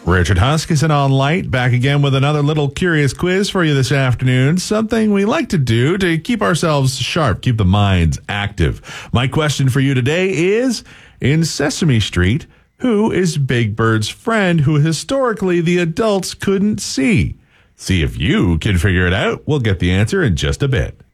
Richard Huskisson on Light, back again with another little curious quiz for you this afternoon. Something we like to do to keep ourselves sharp, keep the minds active. My question for you today is, in Sesame Street, who is Big Bird's friend who historically the adults couldn't see? See if you can figure it out. We'll get the answer in just a bit.